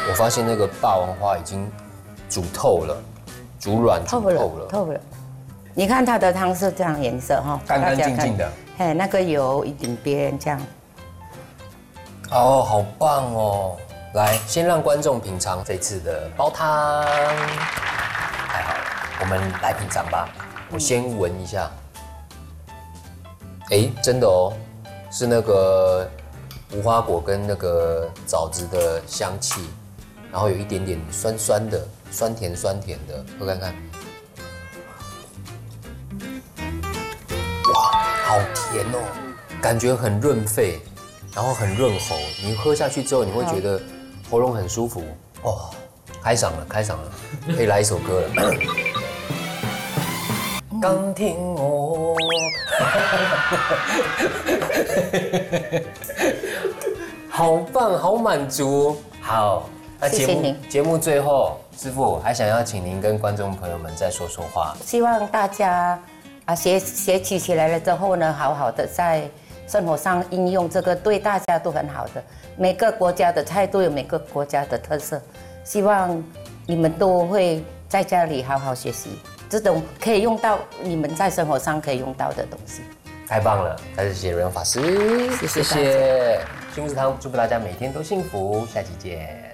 我发现那个霸王花已经煮透了，煮软煮透了。 你看它的汤是这样颜色哈， 干干净净的。 哎，那个有一点边这样。 哦，好棒哦！来，先让观众品尝这次的煲汤。太好了，我们来品尝吧。我先闻一下。哎，真的哦，是那个无花果跟那个枣子的香气，然后有一点点酸酸的，酸甜的，喝看看。哇，好甜哦，感觉很润肺，然后很润喉。你喝下去之后，你会觉得喉咙很舒服。哦，开嗓了，可以来一首歌了。刚听我，好棒，好满足。好，那节目最后，师傅还想要请您跟观众朋友们再说说话。 希望大家学习起来了之后呢，好好的在生活上应用这个，对大家都很好的。每个国家的菜都有每个国家的特色，希望你们都会在家里好好学习。这种可以用到你们在生活上可以用到的东西， 太棒了！再次谢谢瑞荣法师， 谢谢。 幸福食堂，祝福大家每天都幸福，下期见。